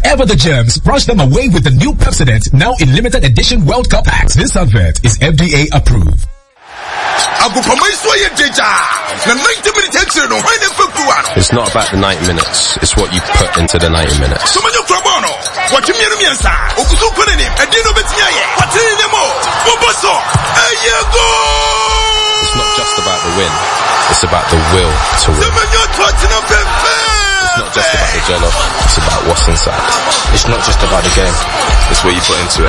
Whatever the germs, brush them away with the new Pepsodent, now in limited edition World Cup packs. This advert is FDA approved. It's not about the 90 minutes, it's what you put into the 90 minutes. It's not just about the win, it's about the will to win. It's not just about the jello, it's about what's inside. It's not just about the game, it's what you put into it.